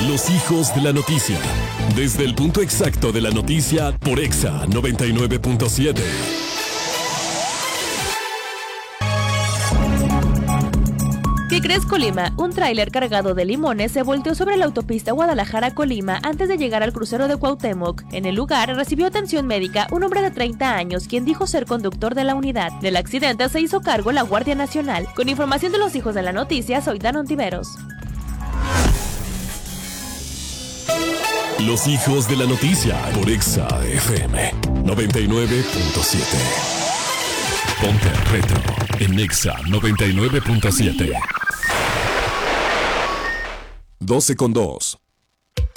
Los hijos de la noticia. Desde el punto exacto de la noticia por Exa 99.7. ¿Qué crees, Colima? Un tráiler cargado de limones se volteó sobre la autopista Guadalajara-Colima antes de llegar al crucero de Cuauhtémoc. En el lugar recibió atención médica un hombre de 30 años, quien dijo ser conductor de la unidad. Del accidente se hizo cargo la Guardia Nacional. Con información de los hijos de la noticia, soy Dan Ontiveros. Los hijos de la noticia por Exa FM 99.7. Ponte retro en Exa 99.7. 12:02.